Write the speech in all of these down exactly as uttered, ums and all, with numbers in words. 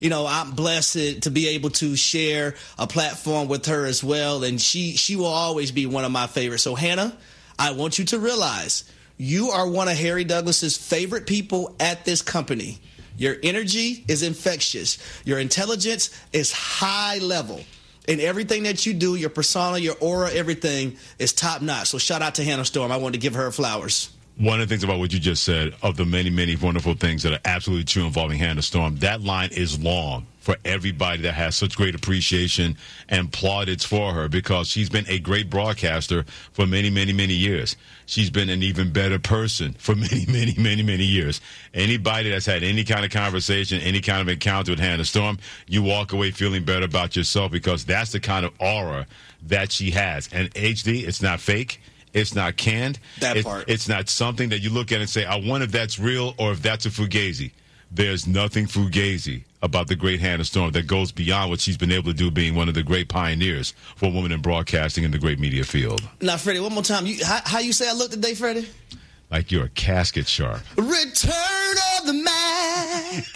you know, I'm blessed to be able to share a platform with her as well. And she, she will always be one of my favorites. So, Hannah, I want you to realize you are one of Harry Douglas's favorite people at this company. Your energy is infectious. Your intelligence is high level. And everything that you do, your persona, your aura, everything is top notch. So shout out to Hannah Storm. I wanted to give her flowers. One of the things about what you just said, of the many, many wonderful things that are absolutely true involving Hannah Storm, that line is long for everybody that has such great appreciation and plaudits for her, because she's been a great broadcaster for many, many, many years. She's been an even better person for many, many, many, many years. Anybody that's had any kind of conversation, any kind of encounter with Hannah Storm, you walk away feeling better about yourself, because that's the kind of aura that she has. And H D, it's not fake. It's not canned. That it, part. It's not something that you look at and say, I wonder if that's real or if that's a fugazi. There's nothing fugazi about the great Hannah Storm that goes beyond what she's been able to do, being one of the great pioneers for a woman in broadcasting in the great media field. Now, Freddie, one more time. You, how, how you say I look today, Freddie? Like you're a casket shark. Return of the Mac.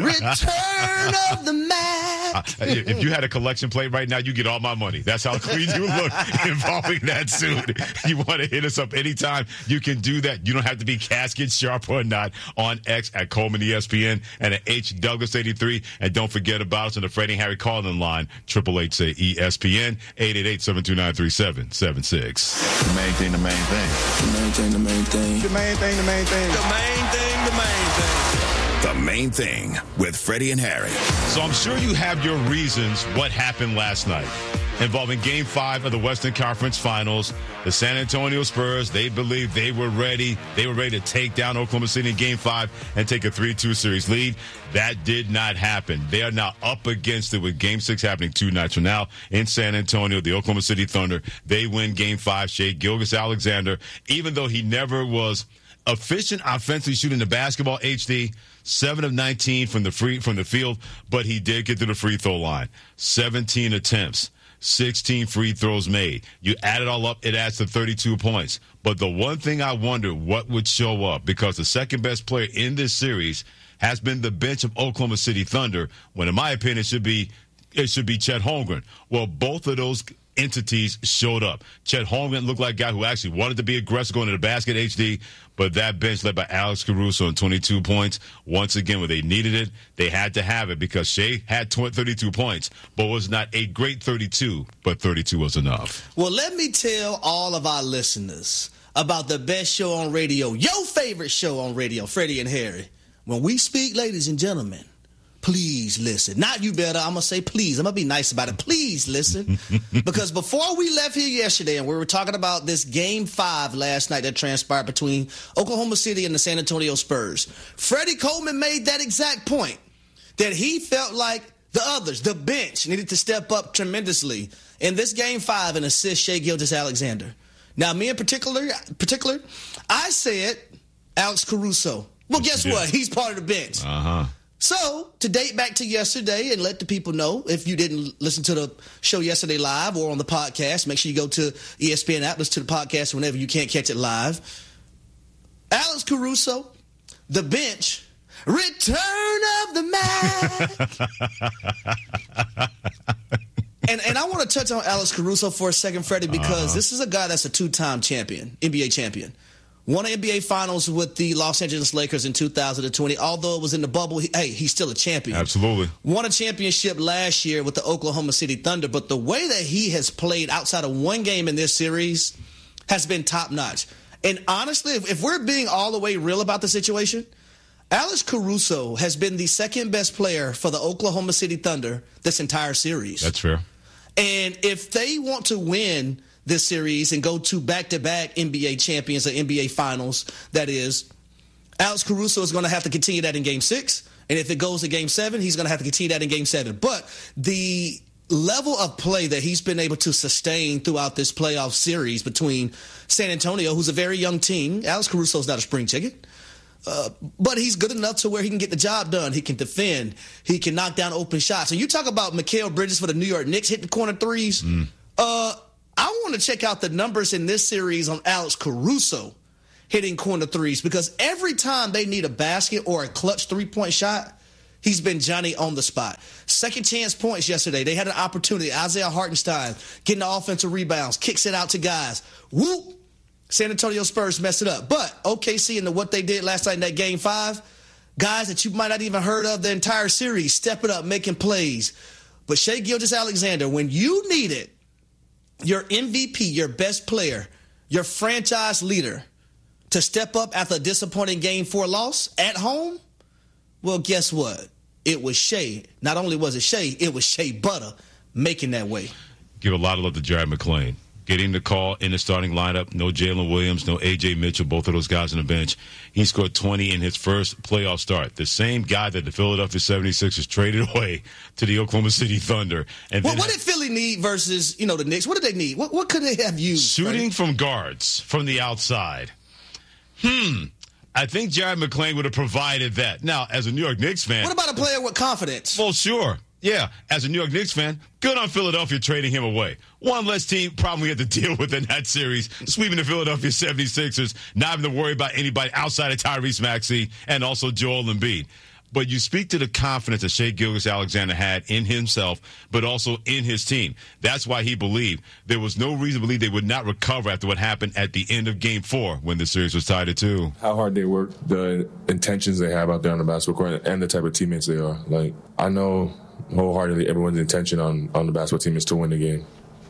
Return of the Mac. Uh, if you had a collection plate right now, you get all my money. That's how clean you look involving that suit. You want to hit us up anytime, you can do that. You don't have to be casket sharp or not on X at Coleman E S P N and at H Douglas eighty-three. And don't forget about us on the Freddie and Harry calling line, Triple H say E S P N, eight eight eight, seven two nine, three seven seven six. The main thing, the main thing. The main thing, the main thing. The main thing, the main thing. The main thing, the main thing. The Main Thing with Freddie and Harry. So I'm sure you have your reasons what happened last night involving Game five of the Western Conference Finals. The San Antonio Spurs, they believed they were ready. They were ready to take down Oklahoma City in Game five and take a three two series lead. That did not happen. They are now up against it with Game six happening two nights from now in San Antonio. The Oklahoma City Thunder, they win Game five. Shai Gilgeous-Alexander, even though he never was efficient offensively shooting the basketball, H D, seven of nineteen from the free from the field, but he did get to the free throw line. seventeen attempts, sixteen free throws made. You add it all up, it adds to thirty-two points. But the one thing I wonder what would show up, because the second best player in this series has been the bench of Oklahoma City Thunder, when in my opinion it should be it should be Chet Holmgren. Well, both of those entities showed up. Chet Holmgren looked like a guy who actually wanted to be aggressive going to the basket, H D, but that bench led by Alex Caruso on twenty-two points. Once again, when they needed it, they had to have it, because Shai had thirty-two points, but was not a great thirty-two, but thirty-two was enough. Well, let me tell all of our listeners about the best show on radio, your favorite show on radio, Freddie and Harry. When we speak, ladies and gentlemen, please listen. Not you better. I'm going to say please. I'm going to be nice about it. Please listen. Because before we left here yesterday and we were talking about this Game five last night that transpired between Oklahoma City and the San Antonio Spurs, Freddie Coleman made that exact point, that he felt like the others, the bench, needed to step up tremendously in this Game five and assist Shai Gilgeous-Alexander. Now, me in particular, particular, I said Alex Caruso. Well, guess what? He's part of the bench. Uh-huh. So, to date back to yesterday and let the people know, if you didn't listen to the show yesterday live or on the podcast, make sure you go to E S P N app, listen to the podcast whenever you can't catch it live. Alex Caruso, the bench, return of the Mac. and and I want to touch on Alex Caruso for a second, Freddie, because uh-huh. this is a guy that's a two-time champion, N B A champion. Won an N B A Finals with the Los Angeles Lakers in two thousand twenty. Although it was in the bubble, he, hey, he's still a champion. Absolutely. Won a championship last year with the Oklahoma City Thunder. But the way that he has played outside of one game in this series has been top-notch. And honestly, if, if we're being all the way real about the situation, Alex Caruso has been the second-best player for the Oklahoma City Thunder this entire series. That's fair. And if they want to win this series and go to back-to-back N B A champions or N B A Finals, that is, Alex Caruso is going to have to continue that in Game six. And if it goes to Game seven, he's going to have to continue that in Game seven. But the level of play that he's been able to sustain throughout this playoff series between San Antonio, who's a very young team, Alex Caruso's not a spring chicken, uh, but he's good enough to where he can get the job done. He can defend. He can knock down open shots. And you talk about Mikal Bridges for the New York Knicks hitting corner threes. Mm. Uh, I want to check out the numbers in this series on Alex Caruso hitting corner threes, because every time they need a basket or a clutch three-point shot, he's been Johnny on the spot. Second chance points yesterday. They had an opportunity. Isaiah Hartenstein getting the offensive rebounds, kicks it out to guys. Whoop! San Antonio Spurs messed it up. But O K C and what they did last night in that game five, guys that you might not even heard of the entire series, stepping up, making plays. But Shai Gilgeous-Alexander, when you needed your M V P, your best player, your franchise leader, to step up after a disappointing game four loss at home, well, guess what? It was Shai. Not only was it Shai, it was Shea Butter making that way. Give a lot of love to Jared McClain. Getting the call in the starting lineup. No Jalen Williams, no A J Mitchell, both of those guys on the bench. He scored twenty in his first playoff start. The same guy that the Philadelphia seventy-sixers traded away to the Oklahoma City Thunder. And well, then what did Philly need versus, you know, the Knicks? What did they need? What, what could they have used? Shooting Frank? from guards from the outside. Hmm. I think Jared McClain would have provided that. Now, as a New York Knicks fan. What about a player with confidence? Well, sure. Yeah, as a New York Knicks fan, good on Philadelphia trading him away. One less team problem we had to deal with in that series, sweeping the Philadelphia seventy-sixers, not having to worry about anybody outside of Tyrese Maxey and also Joel Embiid. But you speak to the confidence that Shai Gilgeous-Alexander had in himself, but also in his team. That's why he believed there was no reason to believe they would not recover after what happened at the end of Game Four when the series was tied at two. How hard they work, the intentions they have out there on the basketball court, and the type of teammates they are. Like, I know wholeheartedly everyone's intention on, on the basketball team is to win the game.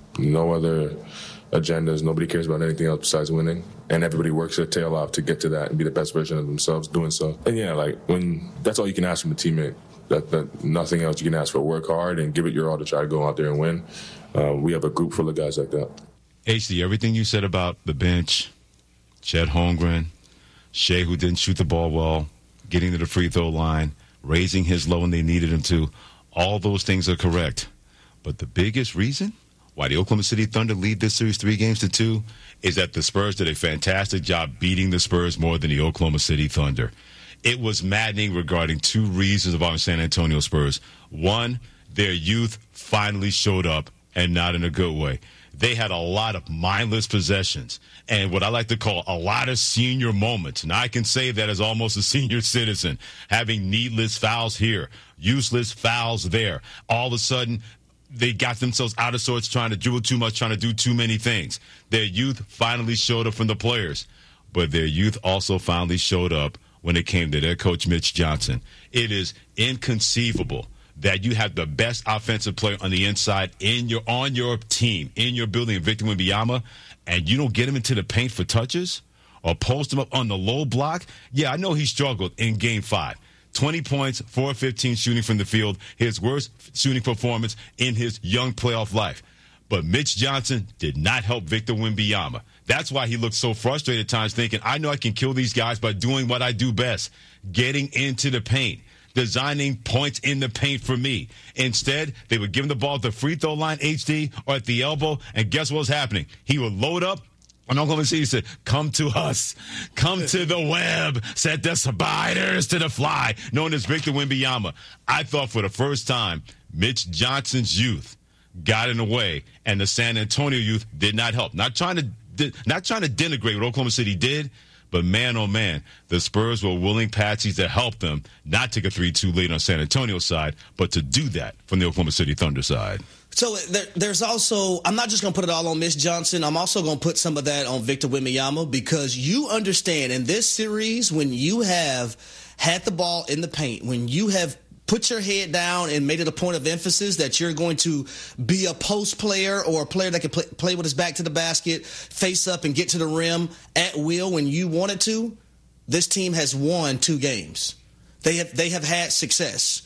No other agendas. Nobody cares about anything else besides winning. And everybody works their tail off to get to that and be the best version of themselves doing so. And yeah, like, when that's all you can ask from a teammate. That, that nothing else you can ask for. Work hard and give it your all to try to go out there and win. Uh, we have a group full of guys like that. H D, everything you said about the bench, Chet Holmgren, Shai, who didn't shoot the ball well, getting to the free throw line, raising his low when they needed him to, all those things are correct. But the biggest reason why the Oklahoma City Thunder lead this series three games to two is that the Spurs did a fantastic job beating the Spurs more than the Oklahoma City Thunder. It was maddening regarding two reasons about the San Antonio Spurs. One, their youth finally showed up, and not in a good way. They had a lot of mindless possessions and what I like to call a lot of senior moments. And I can say that as almost a senior citizen, having needless fouls here, useless fouls there. All of a sudden, they got themselves out of sorts, trying to dribble too much, trying to do too many things. Their youth finally showed up from the players, but their youth also finally showed up when it came to their coach, Mitch Johnson. It is inconceivable that you have the best offensive player on the inside in your on your team, in your building, Victor Wembanyama, and you don't get him into the paint for touches or post him up on the low block. Yeah, I know he struggled in Game five. twenty points, four of fifteen shooting from the field, his worst shooting performance in his young playoff life. But Mitch Johnson did not help Victor Wembanyama. That's why he looked so frustrated at times, thinking, I know I can kill these guys by doing what I do best, getting into the paint, designing points in the paint for me. Instead, they would give him the ball at the free throw line, H D, or at the elbow, and guess what was happening? He would load up, and Oklahoma City said, come to us. Come to the web. Set the spiders to the fly, known as Victor Wembanyama. I thought for the first time, Mitch Johnson's youth got in the way, and the San Antonio youth did not help. Not trying to not trying to denigrate what Oklahoma City did, but man, oh man, the Spurs were willing patsies to help them not take a three two lead on San Antonio's side, but to do that from the Oklahoma City Thunder side. So there, there's also, I'm not just going to put it all on Mitch Johnson. I'm also going to put some of that on Victor Wembanyama, because you understand in this series, when you have had the ball in the paint, when you have put your head down and made it a point of emphasis that you're going to be a post player or a player that can play, play with his back to the basket, face up and get to the rim at will when you wanted to, this team has won two games. They have they have had success.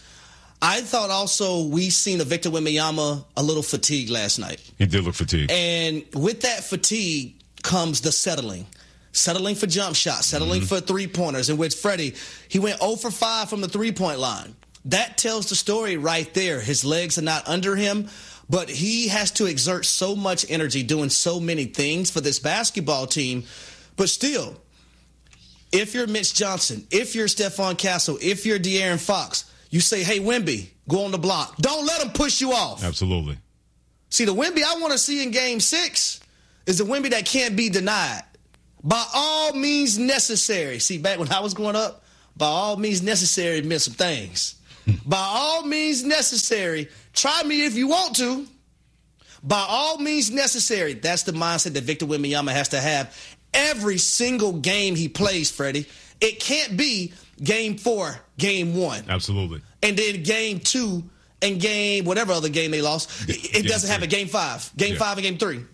I thought also we seen a Victor Wembanyama a little fatigued last night. He did look fatigued. And with that fatigue comes the settling. Settling for jump shots, settling mm-hmm. for three-pointers, in which Freddie, he went zero for five from the three-point line. That tells the story right there. His legs are not under him, but he has to exert so much energy doing so many things for this basketball team. But still, if you're Mitch Johnson, if you're Stephon Castle, if you're De'Aaron Fox, you say, hey, Wemby, go on the block. Don't let him push you off. Absolutely. See, the Wemby I want to see in Game six is the Wemby that can't be denied. By all means necessary. See, back when I was growing up, by all means necessary meant some things. By all means necessary. Try me if you want to. By all means necessary. That's the mindset that Victor Wembanyama has to have every single game he plays, Freddie. It can't be game four, game one. Absolutely. And then game two and game, whatever other game they lost. It, it doesn't happen game five. Game yeah. five and game three.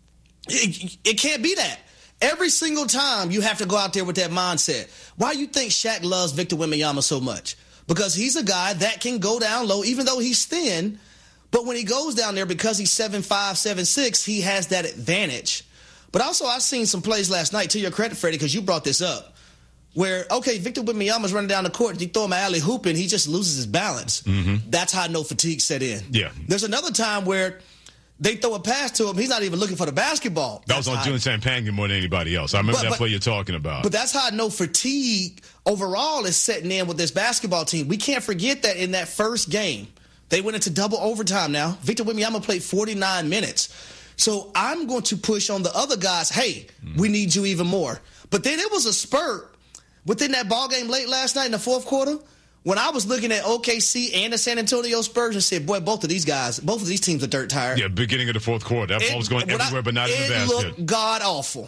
It, it can't be that. Every single time you have to go out there with that mindset. Why do you think Shaq loves Victor Wembanyama so much? Because he's a guy that can go down low, even though he's thin. But when he goes down there, because he's seven five, seven six, he has that advantage. But also, I've seen some plays last night, to your credit, Freddie, because you brought this up, where, okay, Victor Wembanyama's running down the court, you throw him an alley-hoop, and he just loses his balance. Mm-hmm. That's how no fatigue set in. Yeah. There's another time where they throw a pass to him, he's not even looking for the basketball. That was on June Sampangan more than anybody else. I remember but, that but, play you're talking about. But that's how no fatigue overall is setting in with this basketball team. We can't forget that in that first game, they went into double overtime now. Victor Wembanyama played forty-nine minutes. So I'm going to push on the other guys, hey, mm. we need you even more. But then it was a spurt within that ball game late last night in the fourth quarter when I was looking at O K C and the San Antonio Spurs and said, boy, both of these guys, both of these teams are dirt tired. Yeah, beginning of the fourth quarter. That ball was going everywhere I, but not in the basket. It looked god-awful.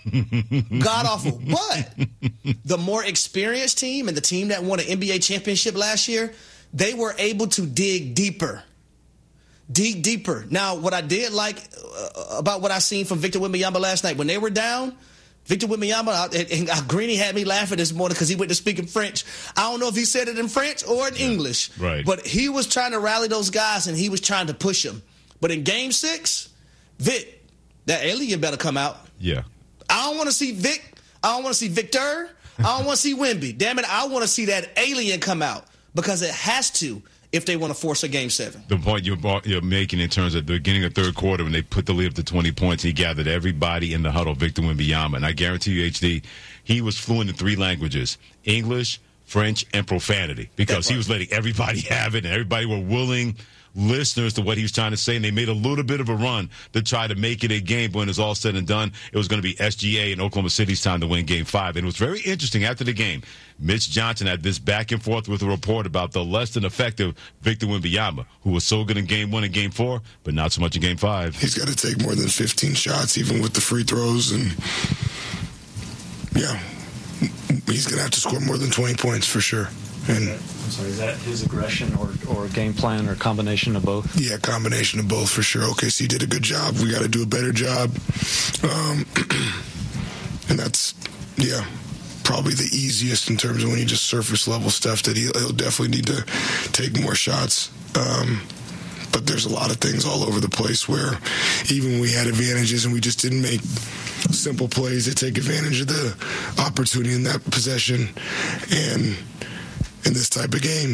God-awful. But the more experienced team and the team that won an N B A championship last year, they were able to dig deeper. Dig deeper. Now, what I did like uh, about what I seen from Victor Wembanyama last night, when they were down, Victor Wembanyama, and, and Greeny had me laughing this morning because he went to speaking French. I don't know if he said it in French or in yeah, English. Right. But he was trying to rally those guys, and he was trying to push them. But in game six, Vic, that alien better come out. Yeah. I don't want to see Vic. I don't want to see Victor. I don't want to see Wemby. Damn it, I want to see that alien come out. Because it has to if they want to force a game seven. The point you're, you're making in terms of the beginning of third quarter when they put the lead up to twenty points, he gathered everybody in the huddle, Victor Wembanyama. And I guarantee you, H D, he was fluent in three languages, English, French, and profanity. Because he was letting everybody have it, and everybody were willing listeners to what he was trying to say, and they made a little bit of a run to try to make it a game. But when it's all said and done, it was going to be S G A and Oklahoma City's time to win game five. And it was very interesting after the game. Mitch Johnson had this back and forth with a report about the less than effective Victor Wembanyama, who was so good in game one and game four, but not so much in game five. He's got to take more than fifteen shots, even with the free throws. And, yeah, he's going to have to score more than twenty points for sure. And I'm sorry, is that his aggression or, or game plan or combination of both? Yeah, combination of both for sure. O K C did a good job. We got to do a better job. Um, and that's, yeah, probably the easiest in terms of when you just surface level stuff that he'll, he'll definitely need to take more shots. Um, but there's a lot of things all over the place where even when we had advantages and we just didn't make simple plays to take advantage of the opportunity in that possession. And in this type of game,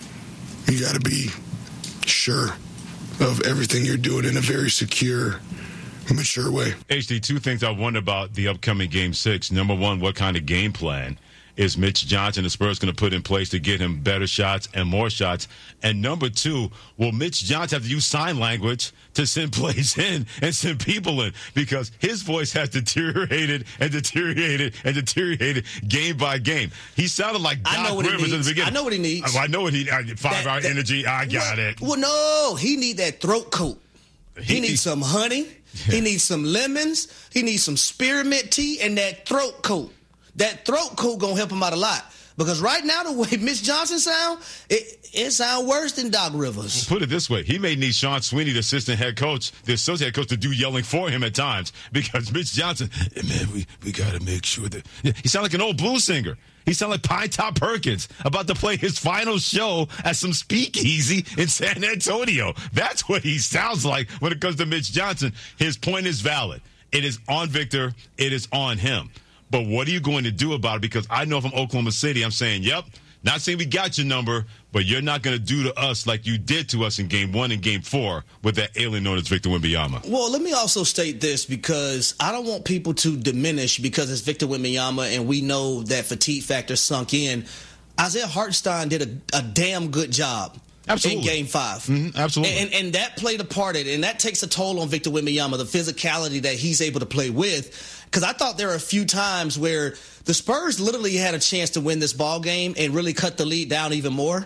you got to be sure of everything you're doing in a very secure, mature way. H D, two things I wonder about the upcoming game six. Number one, what kind of game plan is Mitch Johnson, the Spurs, going to put in place to get him better shots and more shots? And number two, will Mitch Johnson have to use sign language to send plays in and send people in? Because his voice has deteriorated and deteriorated and deteriorated game by game. He sounded like Doc I know what Rivers he needs. in the beginning. I know what he needs. I know what he needs. Five-hour energy, I got well, it. Well, no, he need that throat coat. He, he needs some honey. Yeah. He needs some lemons. He needs some spearmint tea and that throat coat. That throat coat going to help him out a lot. Because right now, the way Mitch Johnson sound, it, it sound worse than Doc Rivers. Put it this way. He may need Sean Sweeney, the assistant head coach, the associate head coach, to do yelling for him at times. Because Mitch Johnson, hey, man, we, we got to make sure that... Yeah, he sound like an old blues singer. He sound like Pine Top Perkins about to play his final show at some speakeasy in San Antonio. That's what he sounds like when it comes to Mitch Johnson. His point is valid. It is on Victor. It is on him. But what are you going to do about it? Because I know from Oklahoma City, I'm saying, yep, not saying we got your number, but you're not going to do to us like you did to us in game one and game four with that alien known as Victor Wembanyama. Well, let me also state this, because I don't want people to diminish because it's Victor Wembanyama and we know that fatigue factor sunk in. Isaiah Hartenstein did a, a damn good job. Absolutely. In game five. Mm-hmm, absolutely. And, and that played a part in it, and that takes a toll on Victor Wembanyama, the physicality that he's able to play with. Because I thought there were a few times where the Spurs literally had a chance to win this ball game and really cut the lead down even more.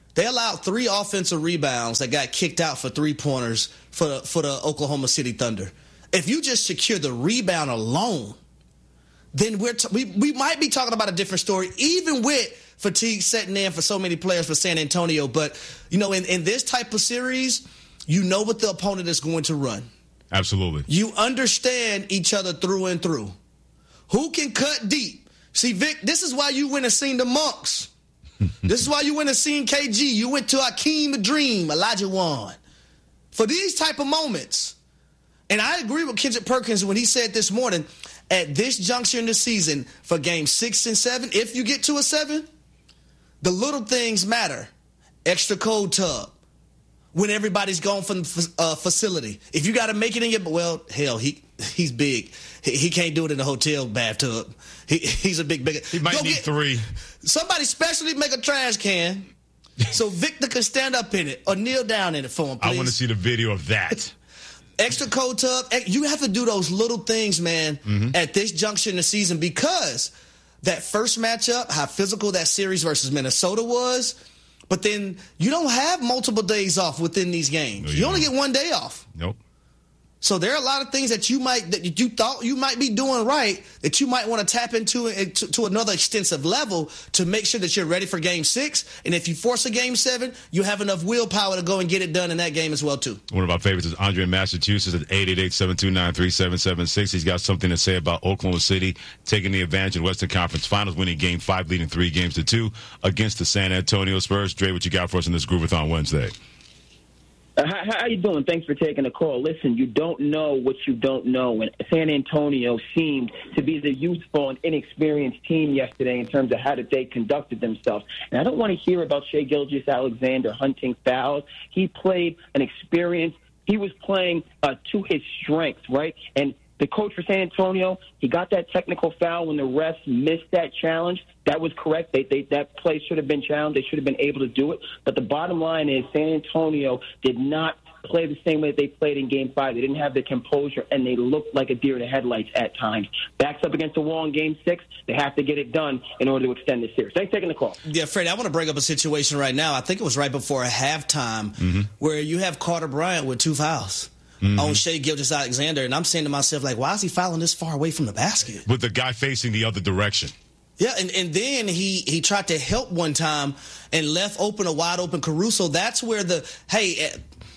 They allowed three offensive rebounds that got kicked out for three-pointers for the, for the Oklahoma City Thunder. If you just secure the rebound alone, then we're t- we, we might be talking about a different story, even with fatigue setting in for so many players for San Antonio. But, you know, in, in this type of series, you know what the opponent is going to run. Absolutely. You understand each other through and through. Who can cut deep? See, Vic, this is why you went and seen the Monks. This is why you went and seen K G. You went to Akeem Dream, Elijah Wan. For these type of moments, and I agree with Kendrick Perkins when he said this morning, at this juncture in the season, for game six and seven, if you get to a seven, the little things matter. Extra cold tub. When everybody's gone from the uh, facility. If you got to make it in your, well, hell, he he's big. He, he can't do it in a hotel bathtub. He, he's a big, big. He might Go need get, three. Somebody specially make a trash can so Victor can stand up in it or kneel down in it for him, please. I want to see the video of that. Extra cold tub. You have to do those little things, man, mm-hmm. at this juncture in the season, because that first matchup, how physical that series versus Minnesota was, but then you don't have multiple days off within these games. No, you, you only get one day off. Nope. So there are a lot of things that you might that you thought you might be doing right that you might want to tap into to, to another extensive level to make sure that you're ready for game six. And if you force a game seven, you have enough willpower to go and get it done in that game as well, too. One of our favorites is Andre in Massachusetts at eight eight eight, seven two nine, three seven seven six. He's got something to say about Oklahoma City taking the advantage in Western Conference Finals, winning game five, leading three games to two against the San Antonio Spurs. Dre, what you got for us in this Groovathon Wednesday? Uh, how, how you doing? Thanks for taking the call. Listen, you don't know what you don't know. And San Antonio seemed to be the youthful and inexperienced team yesterday in terms of how did they conducted themselves. And I don't want to hear about Shai Gilgeous-Alexander hunting fouls. He played an experience. He was playing uh, to his strengths, right? And the coach for San Antonio, he got that technical foul when the refs missed that challenge. That was correct. They, they, that play should have been challenged. They should have been able to do it. But the bottom line is San Antonio did not play the same way that they played in Game five. They didn't have the composure, and they looked like a deer in the headlights at times. Backs up against the wall in Game six. They have to get it done in order to extend the series. Thanks for taking the call. Yeah, Freddie, I want to bring up a situation right now. I think it was right before halftime mm-hmm. where you have Carter Bryant with two fouls. Mm-hmm. On Shai Gilgeous-Alexander, and I'm saying to myself, like, why is he fouling this far away from the basket? With the guy facing the other direction. Yeah, and, and then he, he tried to help one time and left open a wide-open Caruso. That's where the, hey,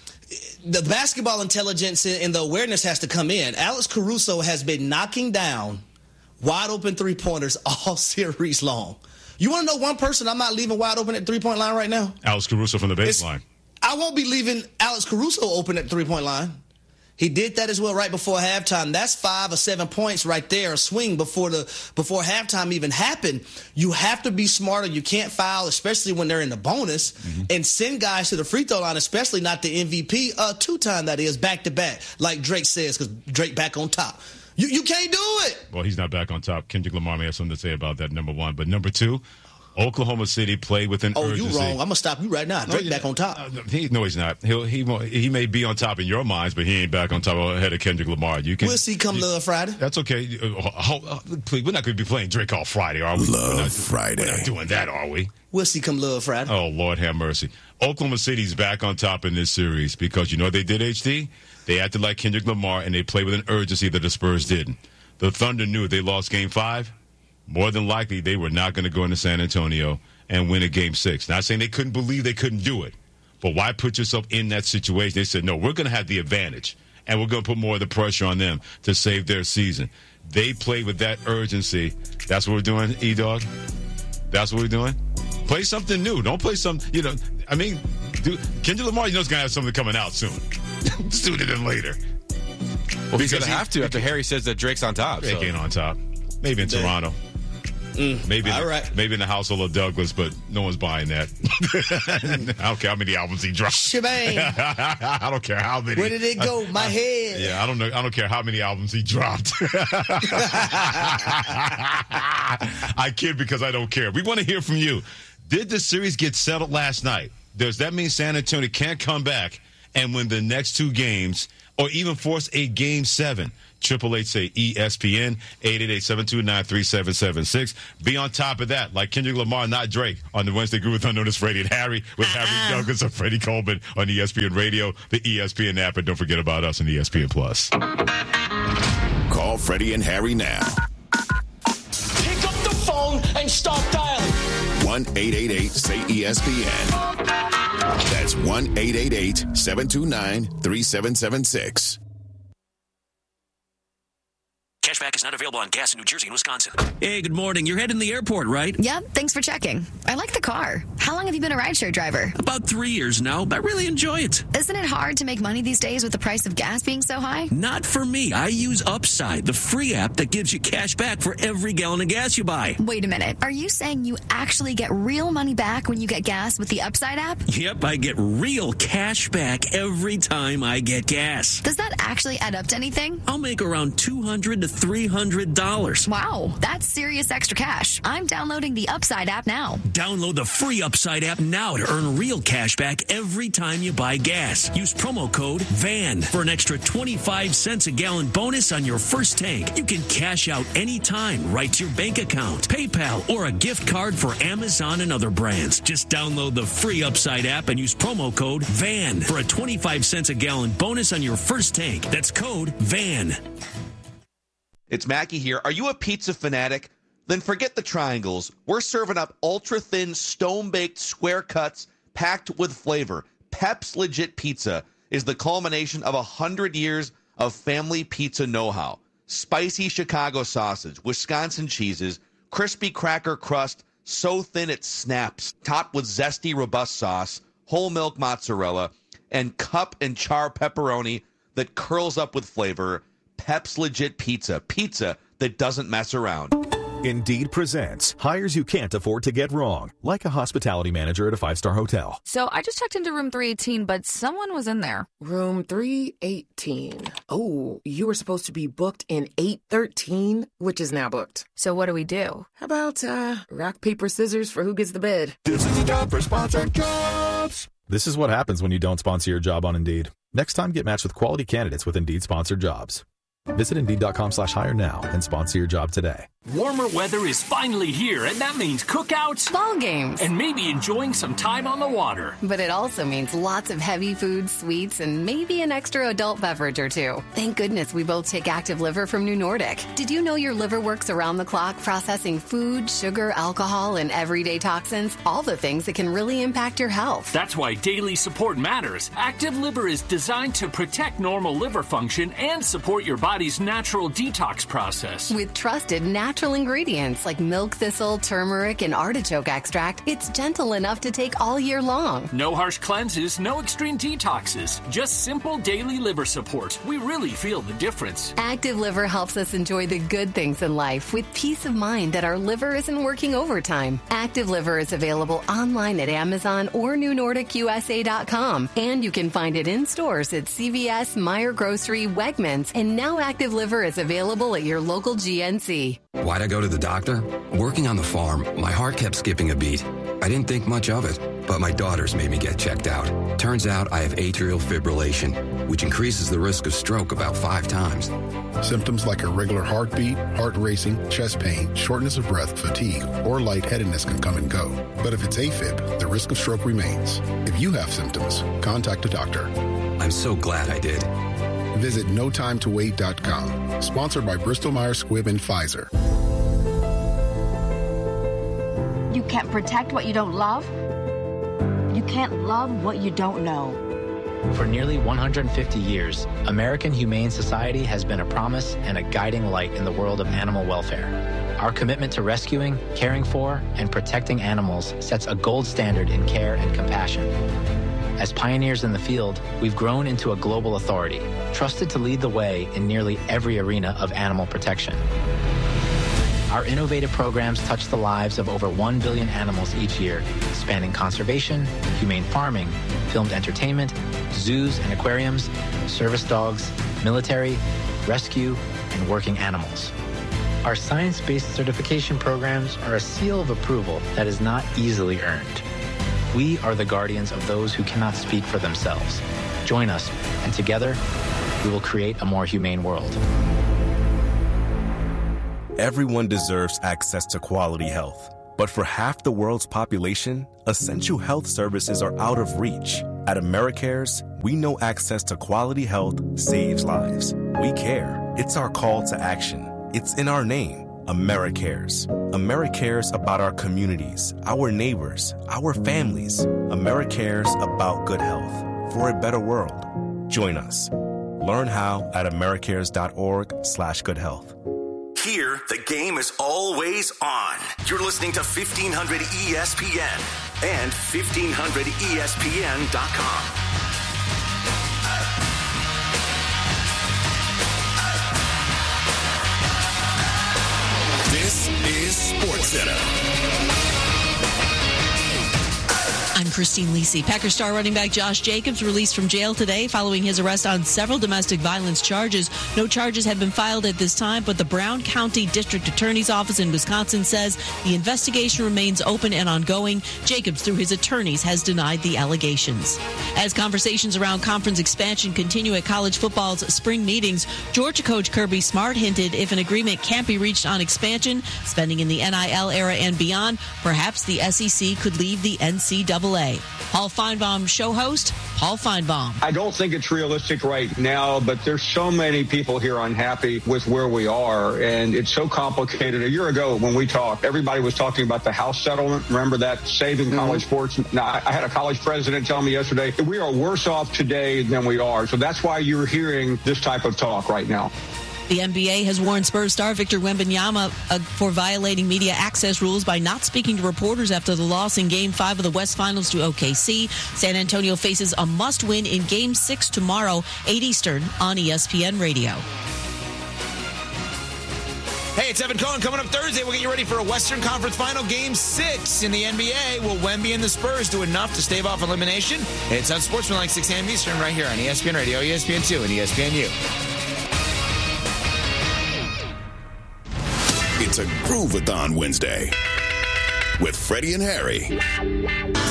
the basketball intelligence and the awareness has to come in. Alex Caruso has been knocking down wide-open three-pointers all series long. You want to know one person I'm not leaving wide open at three-point line right now? Alex Caruso from the baseline. It's, I won't be leaving Alex Caruso open at the three-point line. He did that as well right before halftime. That's five or seven points right there, a swing before the before halftime even happened. You have to be smarter. You can't foul, especially when they're in the bonus, mm-hmm. and send guys to the free throw line, especially not the M V P, uh, two-time that is, back-to-back, like Drake says, because Drake back on top. You you can't do it. Well, he's not back on top. Kendrick Lamar may have something to say about that, number one. But number two, Oklahoma City played with an oh, urgency. Oh, you wrong. I'm going to stop you right now. Drake no, back on top. Uh, he, no, he's not. He'll, he he may be on top in your minds, but he ain't back on top ahead of Kendrick Lamar. You can, we'll see come you, Love Friday. That's okay. Uh, uh, please, we're not going to be playing Drake all Friday, are we? Love we're not, Friday. We're not doing that, are we? We'll see come Love Friday. Oh, Lord have mercy. Oklahoma City's back on top in this series because you know what they did, H D? They acted like Kendrick Lamar, and they played with an urgency that the Spurs didn't. The Thunder knew they lost Game five. More than likely, they were not going to go into San Antonio and win a game six. Not saying they couldn't believe they couldn't do it, but why put yourself in that situation? They said, no, we're going to have the advantage, and we're going to put more of the pressure on them to save their season. They played with that urgency. That's what we're doing, E-Dog? That's what we're doing? Play something new. Don't play some, you know, I mean, do, Kendrick Lamar, you know, is going to have something coming out soon. Sooner than later. Well, he's going to have to after Harry says that Drake's on top. Drake so. ain't on top. Maybe in Damn. Toronto. Mm, maybe, in, all right. maybe in the household of Douglas, but no one's buying that. I don't care how many albums he dropped. Shebang. I don't care how many. Where did it go? My I, head. Yeah, I don't know. I don't care how many albums he dropped. I kid because I don't care. We want to hear from you. Did the series get settled last night? Does that mean San Antonio can't come back and win the next two games or even force a game seven. Triple H say E S P N, eight eight eight, seven two nine, three seven seven six. Be on top of that, like Kendrick Lamar, not Drake, on the Wednesday Groove with Unknown as Freddie and Harry, with uh-uh. Harry Douglas and Freddie Coleman on E S P N Radio, the E S P N app, and don't forget about us on E S P N Plus. Call Freddie and Harry now. Pick up the phone and start dialing. one eight eight eight, say E S P N. That's one eight eight eight, seven two nine, three seven seven six. Cashback is not available on gas in New Jersey and Wisconsin. Hey, good morning. You're heading to the airport, right? Yep, thanks for checking. I like the car. How long have you been a rideshare driver? About three years now, but I really enjoy it. Isn't it hard to make money these days with the price of gas being so high? Not for me. I use Upside, the free app that gives you cash back for every gallon of gas you buy. Wait a minute. Are you saying you actually get real money back when you get gas with the Upside app? Yep, I get real cash back every time I get gas. Does that actually add up to anything? I'll make around two hundred to three hundred dollars. Wow, that's serious extra cash. I'm downloading the Upside app now. Download the free Upside app now to earn real cash back every time you buy gas. Use promo code V A N for an extra twenty-five cents a gallon bonus on your first tank. You can cash out anytime right to your bank account, PayPal, or a gift card for Amazon and other brands. Just download the free Upside app and use promo code V A N for a twenty-five cents a gallon bonus on your first tank. That's code V A N. It's Mackie here. Are you a pizza fanatic? Then forget the triangles. We're serving up ultra-thin, stone-baked square cuts packed with flavor. Pep's Legit Pizza is the culmination of one hundred years of family pizza know-how. Spicy Chicago sausage, Wisconsin cheeses, crispy cracker crust, so thin it snaps, topped with zesty, robust sauce, whole milk mozzarella, and cup and char pepperoni that curls up with flavor. Pep's Legit Pizza. Pizza that doesn't mess around. Indeed presents hires you can't afford to get wrong, like a hospitality manager at a five-star hotel. So I just checked into room three eighteen, but someone was in there. Room three eighteen. Oh, you were supposed to be booked in eight thirteen, which is now booked. So what do we do? How about uh, rock, paper, scissors for who gets the bed? This is a job for sponsored jobs. This is what happens when you don't sponsor your job on Indeed. Next time, get matched with quality candidates with Indeed sponsored jobs. Visit Indeed.com slash hire now and sponsor your job today. Warmer weather is finally here, and that means cookouts, ball games, and maybe enjoying some time on the water. But it also means lots of heavy food, sweets, and maybe an extra adult beverage or two. Thank goodness we both take Active Liver from New Nordic. Did you know your liver works around the clock processing food, sugar, alcohol, and everyday toxins? All the things that can really impact your health. That's why daily support matters. Active Liver is designed to protect normal liver function and support your body's natural detox process. With trusted natural Natural ingredients like milk thistle, turmeric, and artichoke extract, it's gentle enough to take all year long. No harsh cleanses, no extreme detoxes, just simple daily liver support. We really feel the difference. Active Liver helps us enjoy the good things in life with peace of mind that our liver isn't working overtime. Active Liver is available online at Amazon or New Nordic U S A dot com, and you can find it in stores at C V S, Meijer Grocery, Wegmans, and now Active Liver is available at your local G N C. Why'd I go to the doctor? Working on the farm, my heart kept skipping a beat. I didn't think much of it, but my daughters made me get checked out. Turns out I have atrial fibrillation, which increases the risk of stroke about five times. Symptoms like irregular heartbeat, heart racing, chest pain, shortness of breath, fatigue, or lightheadedness can come and go. But if it's AFib, the risk of stroke remains. If you have symptoms, contact a doctor. I'm so glad I did. Visit no time to wait dot com. Sponsored by Bristol-Myers Squibb and Pfizer. You can't protect what you don't love. You can't love what you don't know. For nearly one hundred fifty years, American Humane Society has been a promise and a guiding light in the world of animal welfare. Our commitment to rescuing, caring for, and protecting animals sets a gold standard in care and compassion. As pioneers in the field, we've grown into a global authority, trusted to lead the way in nearly every arena of animal protection. Our innovative programs touch the lives of over one billion animals each year, spanning conservation, humane farming, filmed entertainment, zoos and aquariums, service dogs, military, rescue, and working animals. Our science-based certification programs are a seal of approval that is not easily earned. We are the guardians of those who cannot speak for themselves. Join us, and together, we will create a more humane world. Everyone deserves access to quality health. But for half the world's population, essential health services are out of reach. At AmeriCares, we know access to quality health saves lives. We care. It's our call to action. It's in our name, AmeriCares. AmeriCares about our communities, our neighbors, our families. AmeriCares about good health for a better world. Join us. Learn how at americares.org slash good health. Here, the game is always on. You're listening to fifteen hundred E S P N and fifteen hundred E S P N dot com. This is SportsCenter. I'm Christine Lisi. Packers star running back Josh Jacobs released from jail today following his arrest on several domestic violence charges. No charges have been filed at this time, but the Brown County District Attorney's Office in Wisconsin says the investigation remains open and ongoing. Jacobs, through his attorneys, has denied the allegations. As conversations around conference expansion continue at college football's spring meetings, Georgia coach Kirby Smart hinted if an agreement can't be reached on expansion, spending in the N I L era and beyond, perhaps the S E C could leave the N C double A. Paul Feinbaum, show host, Paul Feinbaum. I don't think it's realistic right now, but there's so many people here unhappy with where we are, and it's so complicated. A year ago when we talked, everybody was talking about the House settlement. Remember that? Saving mm-hmm. college sports. Now, I had a college president tell me yesterday, we are worse off today than we are. So that's why you're hearing this type of talk right now. The N B A has warned Spurs star Victor Wembanyama uh, for violating media access rules by not speaking to reporters after the loss in Game five of the West Finals to O K C. San Antonio faces a must-win in Game six tomorrow, eight Eastern, on E S P N Radio. Hey, it's Evan Cohen. Coming up Thursday, we'll get you ready for a Western Conference Final Game six in the N B A. Will Wemby and the Spurs do enough to stave off elimination? It's on Sportsmanlike, six a.m. Eastern, right here on E S P N Radio, E S P N two, and E S P N U. It's a Groove-a-thon Wednesday with Freddie and Harry.